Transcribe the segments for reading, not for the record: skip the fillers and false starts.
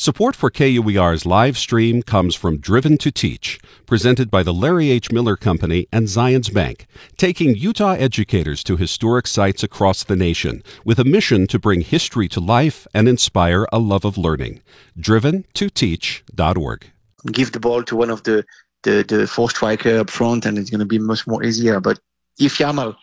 Support for KUER's live stream comes from Driven to Teach, presented by the Larry H. Miller Company and Zions Bank, taking Utah educators to historic sites across the nation with a mission to bring history to life and inspire a love of learning. DrivenToTeach.org. Give the ball to one of the four striker up front, and it's going to be much more easier. But if Yamal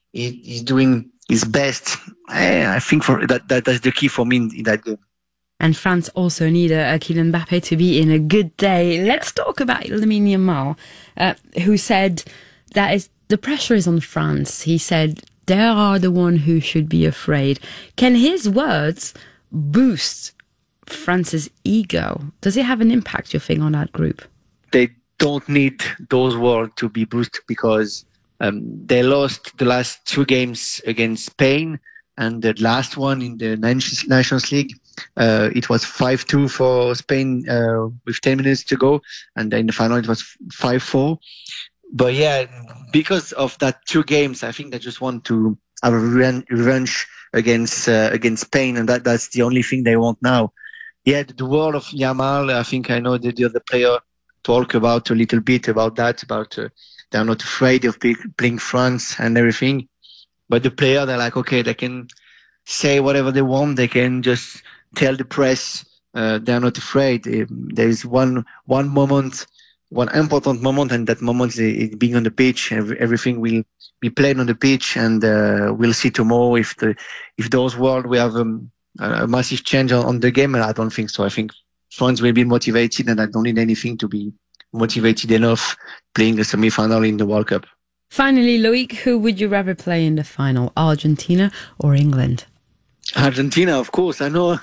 is doing his best, I think that's the key for me in that game. And France also need Kylian Mbappe to be in a good day. Let's talk about Lamine Yamal, who said that the pressure is on France. He said they are the one who should be afraid. Can his words boost France's ego? Does it have an impact, you think, on that group? They don't need those words to be boosted because they lost the last two games against Spain, and the last one in the Nations League, it was 5-2 for Spain with 10 minutes to go, and in the final it was 5-4. But yeah, because of that two games, I think they just want to have a revenge against Spain, and that's the only thing they want now. Yeah, the world of Yamal, I think I know the other player talk about a little bit about that, about they're not afraid of playing France and everything. But the player, they're like, okay, they can say whatever they want. They can just tell the press they're not afraid. There is one moment, one important moment, and that moment is being on the pitch. Everything will be played on the pitch, and we'll see tomorrow if those world we have a massive change on the game. And I don't think so. I think France will be motivated, and I don't need anything to be motivated enough playing the semi-final in the World Cup. Finally, Loic, who would you rather play in the final, Argentina or England? Argentina, of course. I know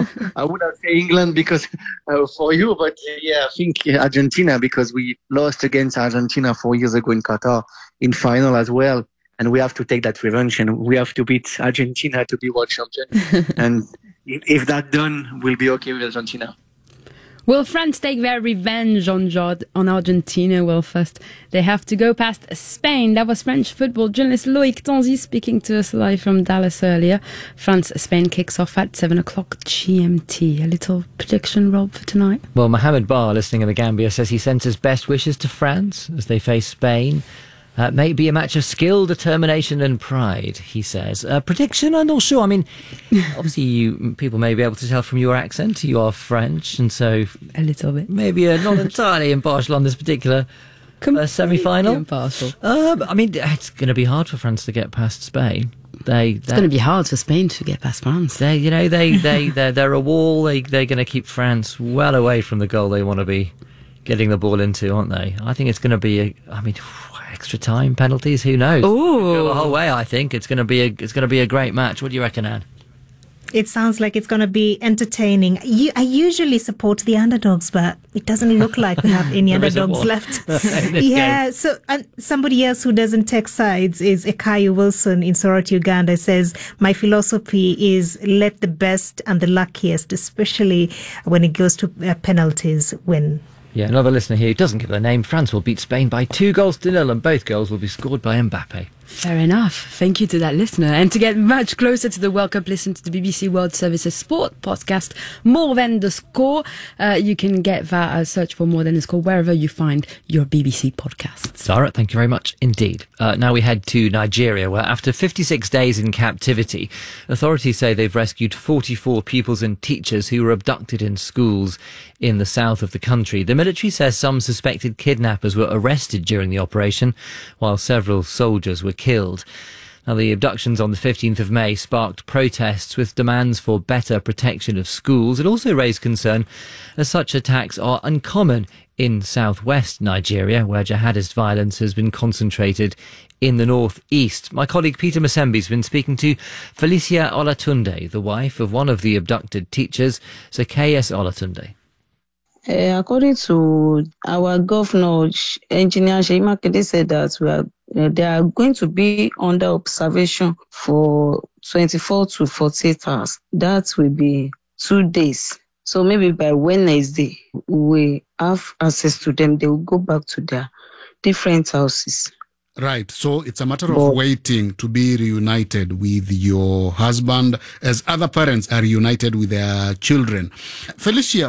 I would have said England because for you, but yeah, I think Argentina, because we lost against Argentina 4 years ago in Qatar in final as well. And we have to take that revenge, and we have to beat Argentina to be world champion. And if that's done, we'll be okay with Argentina. Will France take their revenge on Argentina? Well, first, they have to go past Spain. That was French football journalist Loic Tanzi speaking to us live from Dallas earlier. France-Spain kicks off at 7 o'clock GMT. A little prediction, Rob, for tonight? Well, Mohamed Bar, listening in the Gambia, says he sends his best wishes to France as they face Spain. Maybe a match of skill, determination and pride, he says. Prediction, I'm not sure. I mean, obviously people may be able to tell from your accent you are French, and so... A little bit. Maybe not entirely impartial on this particular semi-final. Impartial. I mean, it's going to be hard for France to get past Spain. It's going to be hard for Spain to get past France. They're a wall. They're going to keep France well away from the goal they want to be getting the ball into, aren't they? I think it's going to be extra time, penalties, who knows? Ooh. Go the whole way. I think it's going to be a great match. What do you reckon, Anne? It sounds like it's going to be entertaining. I usually support the underdogs, but it doesn't look like we have any underdogs left. Yeah, game. So somebody else who doesn't take sides is Ekayu Wilson in Soroti, Uganda. Says, my philosophy is let the best and the luckiest, especially when it goes to penalties, win. Yeah, another listener here who doesn't give their name. France will beat Spain by 2-0, and both goals will be scored by Mbappe. Fair enough. Thank you to that listener. And to get much closer to the World Cup, listen to the BBC World Services Sport podcast, More Than the Score. You can get that, search for More Than the Score wherever you find your BBC podcasts. Sarah, thank you very much indeed. Now we head to Nigeria, where after 56 days in captivity, authorities say they've rescued 44 pupils and teachers who were abducted in schools in the south of the country. The military says some suspected kidnappers were arrested during the operation, while several soldiers were killed. Now, the abductions on the 15th of May sparked protests with demands for better protection of schools. It also raised concern as such attacks are uncommon in southwest Nigeria, where jihadist violence has been concentrated in the northeast. My colleague Peter Masembi has been speaking to Felicia Olatunde, the wife of one of the abducted teachers, Zacchaeus Olatunde. According to our governor, Engineer Seyi Makinde said that they are going to be under observation for 24 to 48 hours. That will be 2 days. So maybe by Wednesday, we have access to them. They will go back to their different houses. Right. So it's a matter of waiting to be reunited with your husband as other parents are reunited with their children. Felicia,